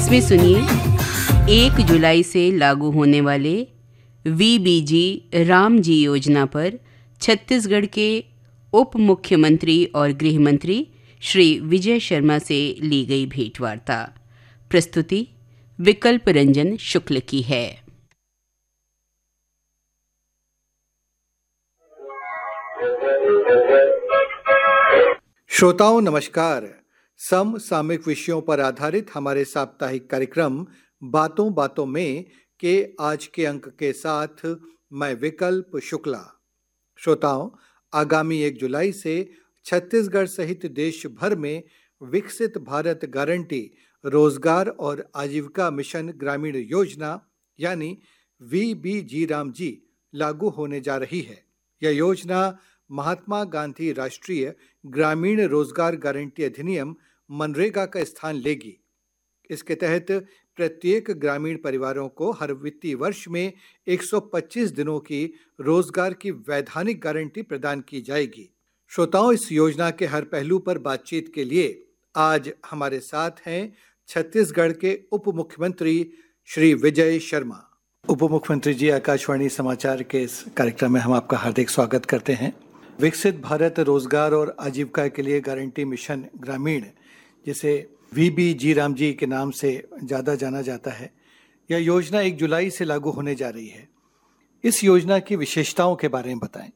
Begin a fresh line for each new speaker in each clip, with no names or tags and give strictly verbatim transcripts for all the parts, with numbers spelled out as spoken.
इसमें सुनिए, एक जुलाई से लागू होने वाले वीबीजी रामजी योजना पर छत्तीसगढ़ के उप मुख्यमंत्री और गृह मंत्री श्री विजय शर्मा से ली गई भेंटवार्ता। प्रस्तुति विकल्प रंजन शुक्ल की है।
श्रोताओं नमस्कार। समसामयिक विषयों पर आधारित हमारे साप्ताहिक कार्यक्रम बातों बातों में के आज के अंक के साथ मैं विकल्प शुक्ला। श्रोताओं, आगामी एक जुलाई से छत्तीसगढ़ सहित देश भर में विकसित भारत गारंटी रोजगार और आजीविका मिशन ग्रामीण योजना यानी वीबीजी रामजी लागू होने जा रही है। यह योजना महात्मा गांधी राष्ट्रीय ग्रामीण रोजगार गारंटी अधिनियम मनरेगा का स्थान लेगी। इसके तहत प्रत्येक ग्रामीण परिवारों को हर वित्तीय वर्ष में एक सौ पच्चीस दिनों की रोजगार की वैधानिक गारंटी प्रदान की जाएगी। श्रोताओं, इस योजना के हर पहलू पर बातचीत के लिए आज हमारे साथ हैं छत्तीसगढ़ के उप मुख्यमंत्री श्री विजय शर्मा। उप मुख्यमंत्री जी, आकाशवाणी समाचार के इस कार्यक्रम में हम आपका हार्दिक स्वागत करते हैं। विकसित भारत रोजगार और आजीविका के लिए गारंटी मिशन ग्रामीण, जिसे वीबीजी रामजी के नाम से ज़्यादा जाना जाता है, यह योजना एक जुलाई से लागू होने जा रही है। इस योजना की विशेषताओं के बारे में बताएं।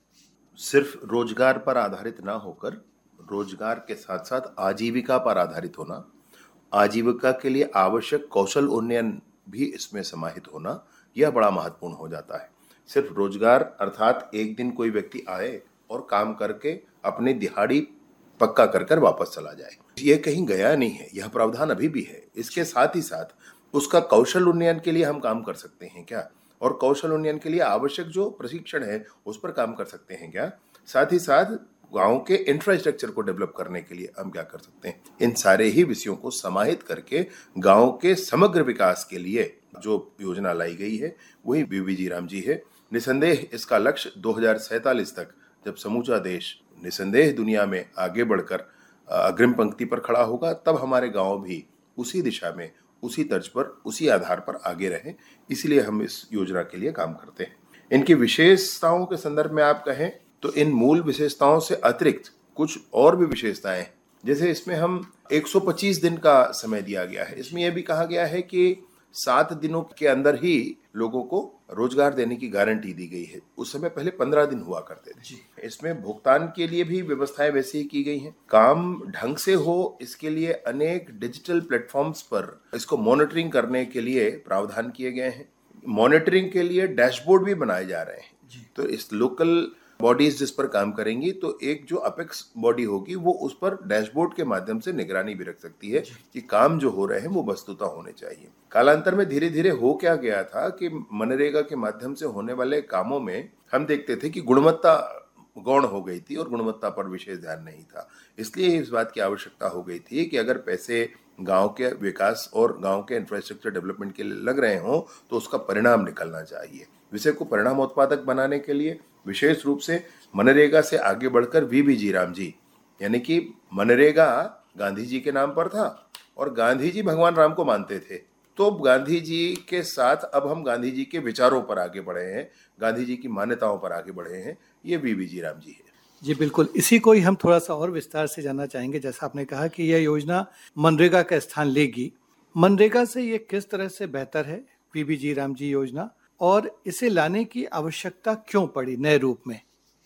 सिर्फ रोजगार पर आधारित ना होकर रोजगार के साथ साथ आजीविका पर आधारित होना, आजीविका के लिए आवश्यक कौशल उन्नयन भी इसमें समाहित होना, यह बड़ा महत्वपूर्ण हो जाता है। सिर्फ रोजगार अर्थात एक दिन कोई व्यक्ति आए और काम करके अपनी दिहाड़ी पक्का कर कर वापस चला जाए, यह कहीं गया नहीं है। यह प्रावधान अभी भी है। इसके साथ ही साथ उसका कौशल उन्नयन के लिए हम काम कर सकते हैं क्या, और कौशल उन्नयन के लिए आवश्यक जो प्रशिक्षण है उस पर काम कर सकते हैं क्या। साथ ही साथ गांव के इंफ्रास्ट्रक्चर को डेवलप करने के लिए हम क्या कर सकते हैं। इन सारे ही विषयों को समाहित करके गांव के समग्र विकास के लिए जो योजना लाई गई है वही वीबीजी रामजी है। निसंदेह इसका लक्ष्य दो हज़ार सैंतालीस तक, जब समूचा देश निसंदेह दुनिया में आगे बढ़कर अग्रिम पंक्ति पर खड़ा होगा, तब हमारे गांव भी उसी दिशा में, उसी तर्ज पर, उसी आधार पर आगे रहें, इसलिए हम इस योजना के लिए काम करते हैं। इनकी विशेषताओं के संदर्भ में आप कहें तो इन मूल विशेषताओं से अतिरिक्त कुछ और भी विशेषताएं हैं। जैसे इसमें हम एक सौ पच्चीस दिन का समय दिया गया है। इसमें यह भी कहा गया है कि सात दिनों के अंदर ही लोगों को रोजगार देने की गारंटी दी गई है। उस समय पहले पंद्रह दिन हुआ करते थे। इसमें भुगतान के लिए भी व्यवस्थाएं वैसे ही की गई हैं। काम ढंग से हो, इसके लिए अनेक डिजिटल प्लेटफॉर्म्स पर इसको मॉनिटरिंग करने के लिए प्रावधान किए गए हैं। मॉनिटरिंग के लिए डैशबोर्ड भी बनाए जा रहे हैं। तो इस लोकल बॉडीज जिस पर काम करेंगी, तो एक जो अपेक्स बॉडी होगी वो उस पर डैशबोर्ड के माध्यम से निगरानी भी रख सकती है कि काम जो हो रहे हैं वो वस्तुतः होने चाहिए। कालांतर में धीरे धीरे हो क्या गया था कि मनरेगा के माध्यम से होने वाले कामों में हम देखते थे कि गुणवत्ता गौण हो गई थी और गुणवत्ता पर विशेष ध्यान नहीं था। इसलिए इस बात की आवश्यकता हो गई थी कि अगर पैसे गांव के विकास और गांव के इंफ्रास्ट्रक्चर डेवलपमेंट के लिए लग रहे हों तो उसका परिणाम निकलना चाहिए। विषय को परिणाम उत्पादक बनाने के लिए विशेष रूप से मनरेगा से आगे बढ़कर वीबीजी रामजी, यानी कि मनरेगा गांधी जी के नाम पर था और गांधी जी भगवान राम को मानते थे, तो गांधी जी के साथ अब हम गांधी जी के विचारों पर आगे बढ़े हैं, गांधी जी की मान्यताओं पर आगे बढ़े हैं। ये वीबीजी रामजी है।
जी बिल्कुल, इसी को ही हम थोड़ा सा और विस्तार से जानना चाहेंगे। जैसा आपने कहा कि यह योजना मनरेगा का स्थान लेगी, मनरेगा से ये किस तरह से बेहतर है वीबीजी रामजी योजना, और इसे लाने की आवश्यकता क्यों पड़ी नए रूप में?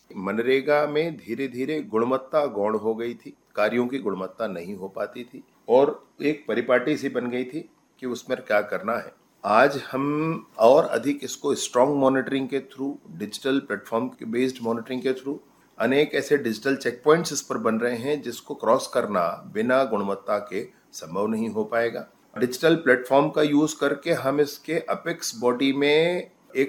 मनरेगा में धीरे धीरे गुणवत्ता गौण हो गई थी, कार्यों की गुणवत्ता नहीं हो पाती थी और एक परिपाटी सी बन गई थी कि उसमें क्या करना है। आज हम और अधिक इसको स्ट्रॉन्ग मॉनिटरिंग के थ्रू, डिजिटल प्लेटफॉर्म के बेस्ड मॉनिटरिंग के थ्रू, अनेक ऐसे डिजिटल चेक पॉइंट्स इस पर बन रहे हैं जिसको क्रॉस करना बिना गुणवत्ता के संभव नहीं हो पाएगा। डिजिटल प्लेटफॉर्म का यूज करके हम इसके अपेक्स बॉडी में